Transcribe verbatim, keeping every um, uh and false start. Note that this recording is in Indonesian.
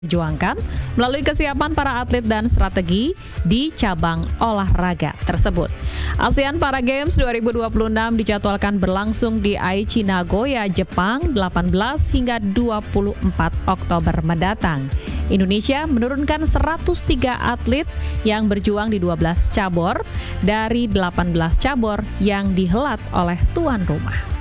Perjuangkan melalui kesiapan para atlet dan strategi di cabang olahraga tersebut. ASEAN Para Games dua ribu dua puluh enam dijadwalkan berlangsung di Aichi, Nagoya, Jepang delapan belas hingga dua puluh empat Oktober mendatang. Indonesia menurunkan seratus tiga atlet yang berjuang di dua belas cabur dari delapan belas cabur yang dihelat oleh tuan rumah.